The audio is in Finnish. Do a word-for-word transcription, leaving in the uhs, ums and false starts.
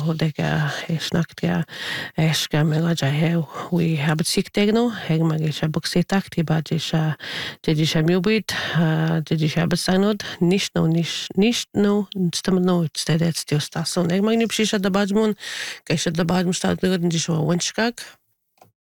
hodega snaktia eska mega he we have siktegno heg magisha buksitak tibajisha jidisha mubit jidisha basanod nishno nish nishno stamno stedet stiostason heg magnipshisha da bajmun kesha da bajmun stad ngodin jisho wenchkak